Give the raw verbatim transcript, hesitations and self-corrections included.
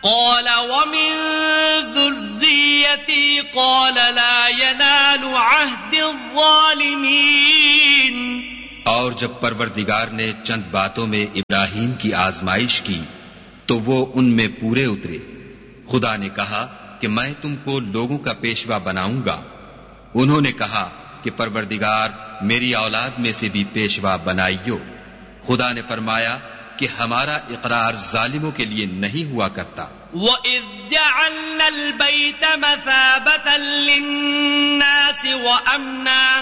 क़ाल वमिन ज़ुर्रिय्यती क़ाल ला यनालु अहदिज़्ज़ालिमीन। और जब परवरदिगार ने चंद बातों में इब्राहीम की आजमाइश की तो वो उनमें पूरे उतरे। खुदा ने कहा कि मैं तुमको लोगों का पेशवा बनाऊंगा। उन्होंने कहा कि परवरदिगार मेरी औलाद में से भी पेशवा बनाइयो। खुदा ने फरमाया कि हमारा इकरार जालिमों के लिए नहीं हुआ करता। वइज़ जअलना अल-बैत मसाबतन लिन्नास व अमना